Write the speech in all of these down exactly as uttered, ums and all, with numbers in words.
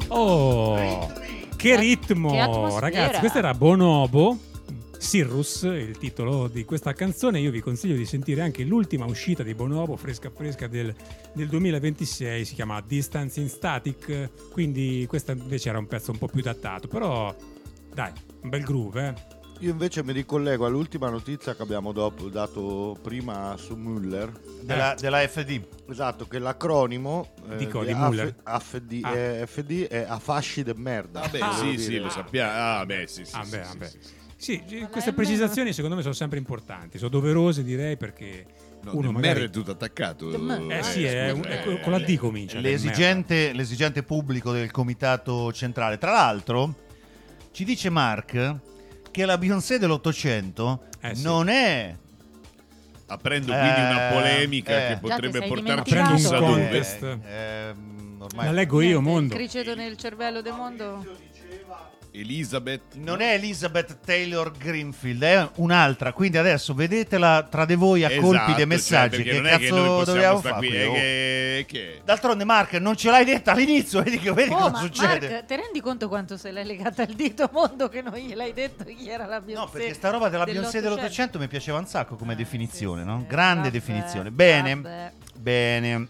Oh, che ritmo, che ragazzi, questo era Bonobo, Cirrus, il titolo di questa canzone. Io vi consiglio di sentire anche l'ultima uscita di Bonobo, fresca fresca del, del duemilaventisei, si chiama Distance in Static, quindi questo invece era un pezzo un po' più datato, però dai, un bel groove, eh. Io invece mi ricollego all'ultima notizia che abbiamo dopo, dato prima su Müller della, eh. della F D. Esatto, che l'acronimo di, eh, di, di Müller F D, ah. è, F D è a fasci de merda. Vabbè, ah, sì, sì, lo sappiamo. Ah, beh, sì, sì. Ah, beh, sì, beh. sì, sì. Sì, queste precisazioni secondo me sono sempre importanti, sono doverose, direi, perché no, uno magari magari è tutto attaccato. Eh sì, è, un, è con la D comincia. L'esigente, l'esigente pubblico del comitato centrale. Tra l'altro, ci dice Mark che la Beyoncé dell'Ottocento eh sì. non è aprendo quindi eh, una polemica eh, che potrebbe portarci aprendo un chissà contest. dove. Eh, ormai la leggo io, Niente, Mondo. Il criceto nel cervello del mondo. Elizabeth non è Elizabeth Taylor Greenfield, è un'altra. Quindi adesso vedetela tra di voi a esatto, colpi dei messaggi. Cioè, che non cazzo è che noi dobbiamo sta fare? Qui, è che, che... D'altronde, Mark, non ce l'hai detta all'inizio. Vedi che vedi Oh, cosa ma succede. Mark, te rendi conto quanto se l'hai legata al dito, Mondo, che non gliel'hai detto chi era la Beyoncé? No, perché sta roba della Beyoncé dell'Ottocento. dell'Ottocento mi piaceva un sacco come Eh, definizione, sì, no? sì. Grande Vabbè, definizione. Bene, vabbè. bene.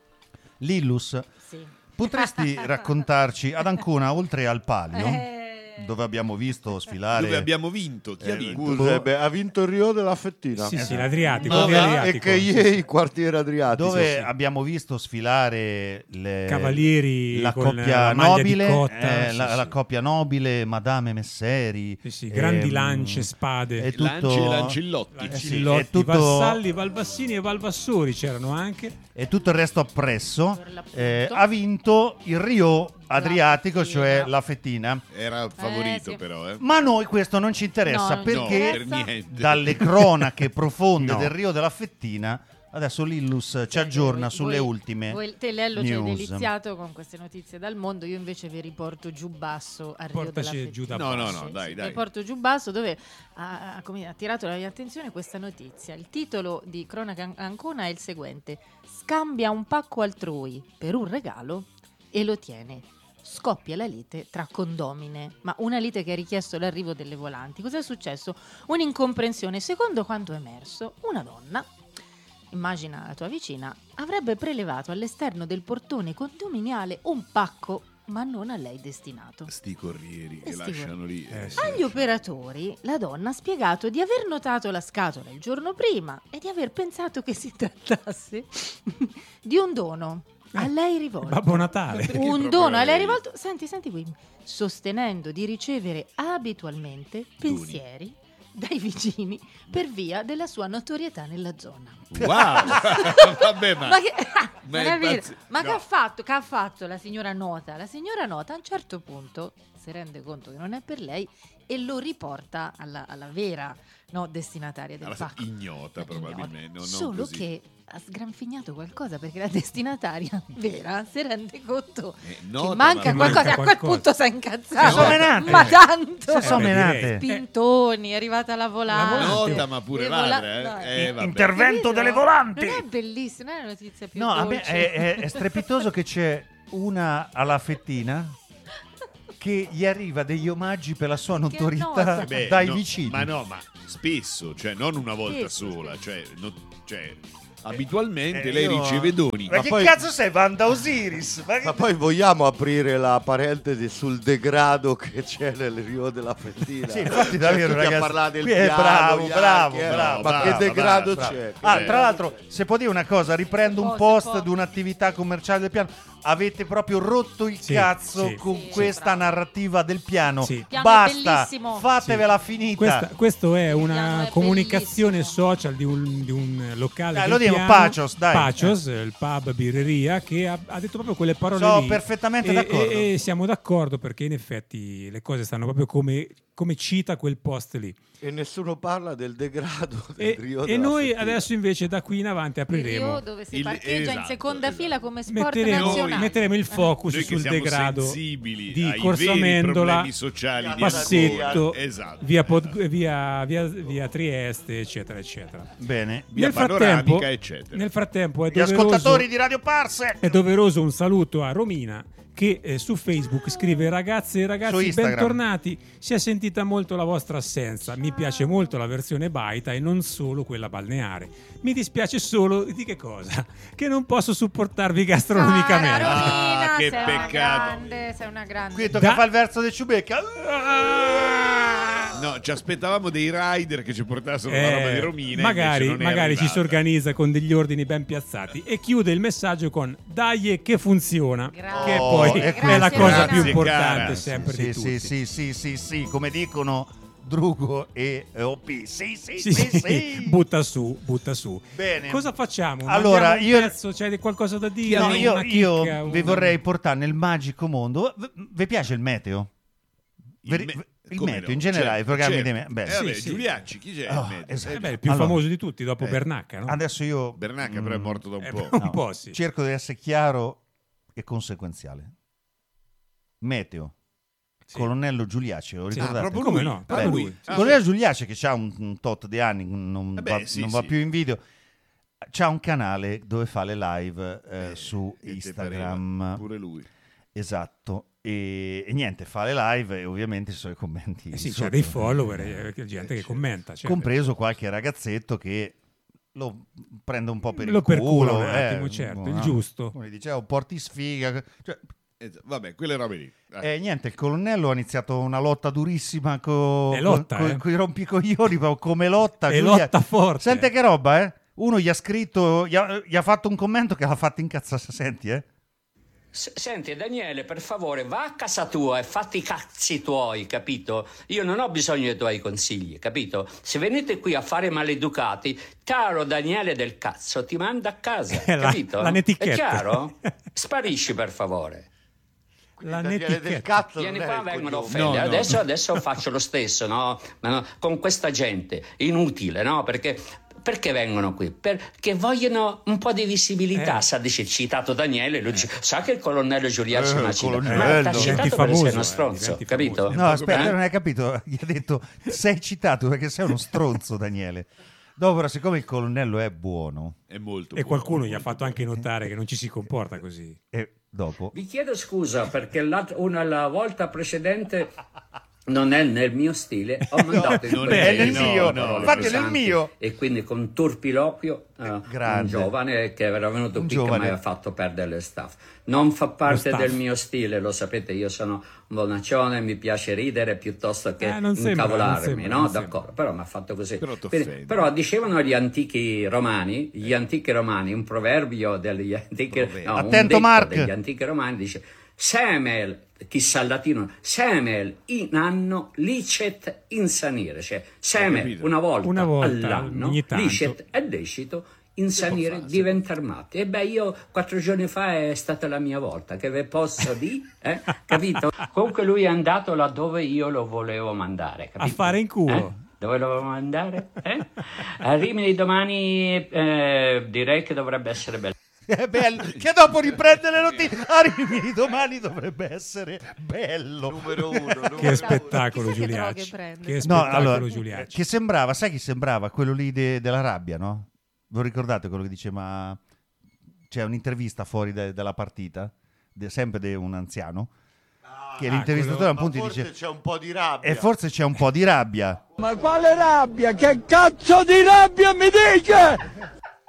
Lillus, Sì. potresti raccontarci ad Ancona, oltre al Palio, Eh, dove abbiamo visto sfilare... Dove abbiamo vinto? Chi ha Eh, vinto? Scusa, beh, ha vinto il Rio della Fettina. Sì, sì, l'Adriatico, Dove- via E Adriatico. che ieri quartiere Adriatico. dove sì. abbiamo visto sfilare le, Cavalieri la con coppia la maglia di nobile, cotta, eh, sì, la, sì. la coppia nobile, Madame Messeri, Sì, sì, grandi ehm, lance, spade, e tutto, Lanci e Lancillotti. Lancillotti, è tutto- Vassalli, Valvassini e Valvassori c'erano anche. e tutto il resto appresso. Per l'appunto. Eh, ha vinto il Rio Adriatico, La Fettina. cioè la Fettina. Era favorito sì. però, eh. Ma a noi questo non ci interessa No, non ci perché No, per interessa. niente. dalle cronache profonde No. del Rio della Fettina adesso Lillus ci aggiorna Voi- sulle voi- ultime voi, te Lello ci hai news. deliziato con queste notizie dal mondo, io invece vi riporto giù basso a Rio Portaci della giù da Fettina. No, no, basso. no, dai, Vi dai. porto giù basso dove ha, ha- come ha attirato la mia attenzione questa notizia. Il titolo di Cronaca Ancona è il seguente: scambia un pacco altrui per un regalo e lo tiene. Scoppia la lite tra condomine, ma una lite che ha richiesto l'arrivo delle volanti. Cos'è successo? Un'incomprensione. Secondo quanto emerso, una donna, immagina la tua vicina, avrebbe prelevato all'esterno del portone condominiale un pacco, ma non a lei destinato. Sti corrieri E che sti lasciano lì. Eh, sì. Agli operatori la donna ha spiegato di aver notato la scatola il giorno prima e di aver pensato che si trattasse di un dono a lei rivolto. Babbo Natale. Perché Un proprio dono a a lei lei? rivolto, senti, senti qui, sostenendo di ricevere abitualmente Doni. pensieri dai vicini per via della sua notorietà nella zona. Wow! Vabbè, ma... Ma che, ma non è è vero? pazz- Ma no. che ha fatto? Che ha fatto la signora Nota? La signora Nota a un certo punto si rende conto che non è per lei e lo riporta alla, alla vera, no, destinataria del Alla- pacco. ignota, Eh, probabilmente, ignota. non Solo così. che ha sgranfignato qualcosa perché la destinataria vera si rende conto Eh, che nota, manca ma- qualcosa e a manca quel qualcosa. punto si è incazzato. Si sono menate. Ma tanto! Si sono beh, menate. direi. Pintoni, è arrivata la volante. La volante. Nota, ma pure Le vola- ladra, no, eh. Eh, vabbè. Intervento Capito? delle volanti. Non è bellissima, non è una notizia più No, a me dolce. è, è- è strepitoso che c'è una alla Fettina che gli arriva degli omaggi per la sua Che notorietà nota. Beh, dai no, vicini. Ma no, ma spesso, cioè non una volta Spesso, sola, spesso. cioè, no- cioè, abitualmente Eh, lei io- riceve doni. Ma, Ma che poi- cazzo sei, Vanda Osiris? Ma che- Ma poi vogliamo aprire la parentesi sul degrado che c'è nel Rio della Fettina? Sì, infatti Cioè, davvero, tutti a ragazzi. parlare del Qui è piano, bravo, gli bravo, archi, eh. bravo, Ma bravo, che degrado bravo, c'è? Ah, Che- tra l'altro, se può dire una cosa, riprendo un Se può, post se può. di un'attività commerciale del piano. Avete proprio rotto il Sì, cazzo sì. con Sì, questa bravo. narrativa del piano. Sì. Il piano è Basta, bellissimo. fatevela finita. Questa, questo è piano una è comunicazione bellissimo. social di un, di un locale Dai, del lo diamo, piano, Pacios, dai. Pacios, il pub birreria, che ha, ha detto proprio quelle parole So lì. perfettamente E- d'accordo. E, e siamo d'accordo perché in effetti le cose stanno proprio come, come cita quel post lì. E nessuno parla del degrado del E, Rio e della noi Fettina. adesso invece da qui in avanti Il Rio apriremo. dove si Il- parcheggia in esatto, seconda esatto. fila come sport Metteremo, nazionale. metteremo il focus Noi che sul siamo degrado sensibili di ai Corso veri Amendola, problemi sociali di Passetto, Ancona. Esatto. via, Pod- via, via, via Trieste, eccetera, eccetera. Bene. Via nel frattempo, Panoramica, eccetera. nel frattempo è Gli doveroso, ascoltatori di Radio Parse. è doveroso un saluto a Romina che eh, su Facebook scrive: ragazze e Su ragazzi, Instagram. bentornati, si è sentita molto la vostra assenza, mi piace molto la versione baita e non solo quella balneare, mi dispiace solo di che cosa? Che non posso supportarvi gastronomicamente. Sara, Romina, Ah, che sei peccato. una grande, sei una grande. Qui tocca Da- fare il verso del Ciubecca. No, ci aspettavamo dei rider che ci portassero Eh, la roba di Romina. magari invece non è magari ci si arrivata. organizza con degli ordini ben piazzati e chiude il messaggio con dai che funziona, Grazie. che poi Oh, è grazie, la cosa Romina. più Grazie, importante cara. sempre Sì, di sì, tutti. sì, sì, sì, sì, come dicono Drugo e eh, O P. Sì, sì, Sì, sì, sì, sì. butta su, butta su. Bene. Cosa facciamo? Allora, Mandiamo un io- pezzo? C'è qualcosa da dire? No, Una io, io chicca, vi una- vorrei portare nel magico mondo. V- Vi piace il meteo? Il, Veri- me- il come meteo no? in generale, i Certo, programmi certo. di me. Beh, Eh, vabbè, sì, sì. Giuliacci, chi c'è? Oh, il meteo? esatto. Eh, Eh beh, il più Allora, famoso di tutti dopo eh, Bernacca, no? adesso io Bernacca però è mm, morto da un eh, po'. un no, po' sì. cerco di essere chiaro e conseguenziale. Meteo. Sì. Colonnello Giuliacci, lo Sì. ricordate? Ah, proprio Come lui? no? Ah, Proprio lui. lui. Ah, Colonnello Giuliacci che ha un, un tot di anni, non, Eh beh, va, sì, non va sì. più in video. C'ha un canale dove fa le live eh, Eh, su e te Instagram. pareva, pure lui. Esatto. E, e niente, fa le live e ovviamente ci sono i commenti. Eh sì, sotto. c'è dei follower e e gente che commenta. certo. Compreso qualche ragazzetto che lo prende un po' per Lo il culo. percula un eh, attimo, certo, il no? giusto. Come dice, oh, porti sfiga. Cioè, Eh, vabbè, quelle robe lì. Eh. eh, niente, il colonnello ha iniziato una lotta durissima con E lotta, eh. i rompicoglioni, proprio come lotta. E Giulia- lotta forte. Sente che roba, eh? Uno gli ha scritto, gli ha, gli ha fatto un commento che l'ha fatto incazzare. Senti, eh? S- Senti Daniele, per favore, va a casa tua e fatti i cazzi tuoi, capito? Io non ho bisogno dei tuoi consigli, capito? Se venite qui a fare maleducati, caro Daniele del cazzo, ti manda a casa, La- capito? la netiquette. È chiaro? Sparisci, per favore. La Daniele del netiquette. cazzo Vieni non è qua, il vengono a cognome. offendere. No, no. Adesso, adesso faccio lo stesso, no? Ma no, con questa gente, inutile, no? Perché... Perché vengono qui? Perché vogliono un po' di visibilità. Eh. Sa, dice, citato Daniele, lui dice, sa che il colonnello Giuliacci Eh, mi ha il citato. colonnello. Ma t'ha Diventi citato perché famoso, sei uno eh, stronzo, diventi capito? famoso. No, aspetta, Eh? non hai capito. Gli ha detto, sei citato perché sei uno stronzo, Daniele. Dopo, però, siccome il colonnello è buono, È molto E buono, qualcuno gli ha molto fatto anche notare che non ci si comporta così. e dopo... Vi chiedo scusa perché la, una, la volta precedente non è nel mio stile, ho mandato in non quel è paese nel mio, parole no, infatti è nel pesanti mio. e quindi con turpiloquio eh, un grande. giovane che era venuto Un qui giovane. che mi ha fatto perdere le staff. Non fa parte staff. del mio stile, lo sapete, io sono un bonaccione, mi piace ridere piuttosto che Eh, non sembra, non incavolarmi, sembra, no? non sembra. D'accordo, però mi ha fatto così. Però Per- t'offende. però dicevano gli antichi romani, gli antichi romani, un proverbio degli antichi, Proverbio. no, un Attento, detto Mark. degli antichi romani dice semel, chissà il latino, semel in anno licet insanire, cioè semel capito. una volta, Una volta, all'anno, ogni tanto. licet è lecito, insanire fare, diventare matti. E beh, io quattro giorni fa è stata la mia volta, che ve posso dire, eh? Capito? Comunque lui è andato laddove io lo volevo mandare, capito? A fare in culo. Eh? Dove lo volevo mandare? Eh? A Rimini domani eh, direi che dovrebbe essere bello. È bello, che dopo riprende le notizie. A Rimini domani dovrebbe essere bello. Numero uno. numero Che uno. spettacolo Chissà che Giuliacci. droghe prende. Che No, spettacolo allora, Giuliacci. che sembrava, sai chi sembrava? Quello lì de- della rabbia, no? Ve lo ricordate quello che dice, ma c'è un'intervista fuori da- dalla partita, de- sempre di un anziano, che l'intervistatore a un Ma punto forse dice, c'è un po' di rabbia. e forse c'è un po' di rabbia. Ma quale rabbia? Che cazzo di rabbia mi dice?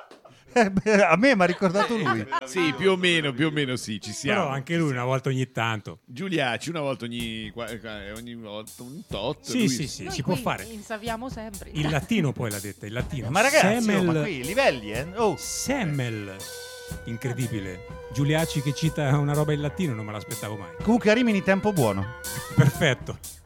Eh, beh, a me mi ha ricordato lui. Sì, più o meno, più o meno sì, ci siamo. Però anche lui una volta ogni tanto. Giuliacci una volta ogni, qua- ogni volta un tot. Sì, lui- sì, sì, Noi si può qui fare. insaviamo sempre. Il latino poi l'ha detta, il latino. Ma ragazzi, oh, Semel, ma qui livelli, eh? Oh. Semel. Incredibile. Giuliacci che cita una roba in latino non me l'aspettavo mai. Comunque a Rimini tempo buono. Perfetto.